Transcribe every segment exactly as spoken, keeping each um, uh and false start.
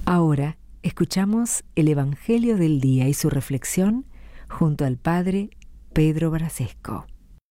Ahora escuchamos el Evangelio del día y su reflexión junto al Padre Pedro Brasesco.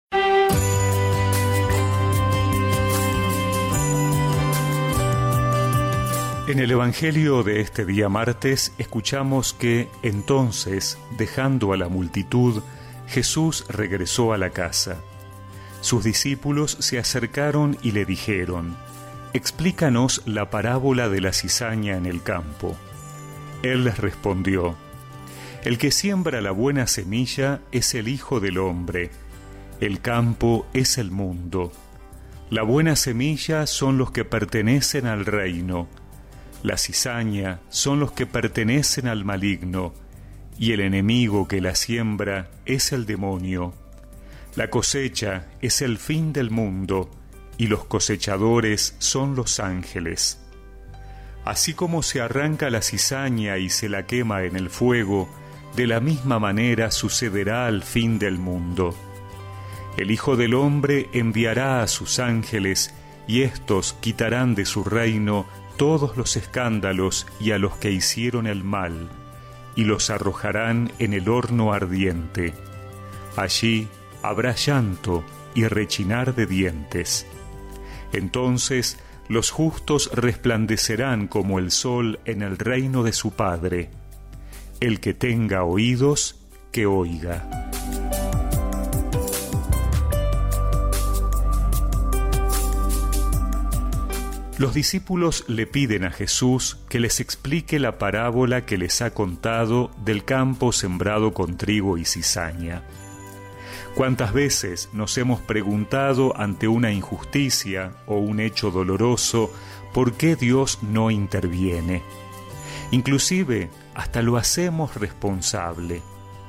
En el Evangelio de este día martes escuchamos que entonces, dejando a la multitud, Jesús regresó a la casa. Sus discípulos se acercaron y le dijeron: «Explícanos la parábola de la cizaña en el campo». Él les respondió: «El que siembra la buena semilla es el Hijo del Hombre. El campo es el mundo. La buena semilla son los que pertenecen al reino. La cizaña son los que pertenecen al maligno, y el enemigo que la siembra es el demonio. La cosecha es el fin del mundo, y los cosechadores son los ángeles. Así como se arranca la cizaña y se la quema en el fuego, de la misma manera sucederá al fin del mundo. El Hijo del Hombre enviará a sus ángeles, y éstos quitarán de su reino todos los escándalos y a los que hicieron el mal, y los arrojarán en el horno ardiente. Allí habrá llanto y rechinar de dientes. Entonces los justos resplandecerán como el sol en el reino de su Padre. El que tenga oídos, que oiga». Los discípulos le piden a Jesús que les explique la parábola que les ha contado del campo sembrado con trigo y cizaña. ¿Cuántas veces nos hemos preguntado ante una injusticia o un hecho doloroso por qué Dios no interviene? Inclusive hasta lo hacemos responsable.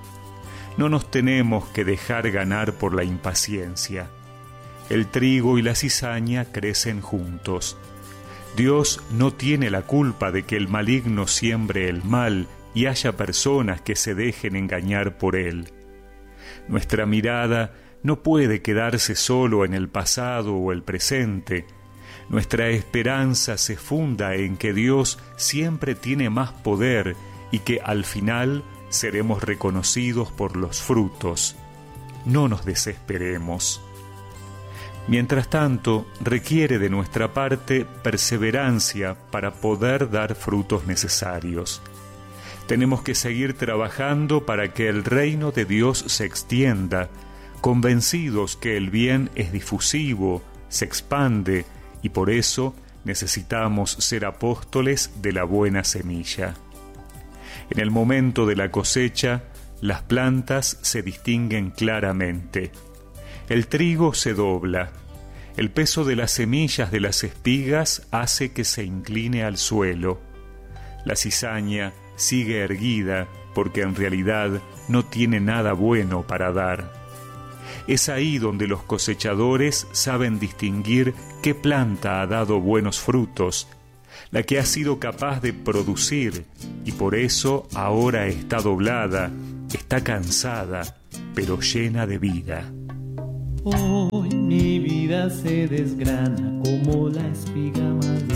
No nos tenemos que dejar ganar por la impaciencia. El trigo y la cizaña crecen juntos. Dios no tiene la culpa de que el maligno siembre el mal y haya personas que se dejen engañar por él. Nuestra mirada no puede quedarse solo en el pasado o el presente. Nuestra esperanza se funda en que Dios siempre tiene más poder y que al final seremos reconocidos por los frutos. No nos desesperemos. Mientras tanto, requiere de nuestra parte perseverancia para poder dar frutos necesarios. Tenemos que seguir trabajando para que el reino de Dios se extienda, convencidos que el bien es difusivo, se expande, y por eso necesitamos ser apóstoles de la buena semilla. En el momento de la cosecha, las plantas se distinguen claramente. El trigo se dobla. El peso de las semillas de las espigas hace que se incline al suelo. La cizaña sigue erguida porque en realidad no tiene nada bueno para dar. Es ahí donde los cosechadores saben distinguir qué planta ha dado buenos frutos, la que ha sido capaz de producir, y por eso ahora está doblada, está cansada, pero llena de vida. Hoy mi vida se desgrana como la espiga madura.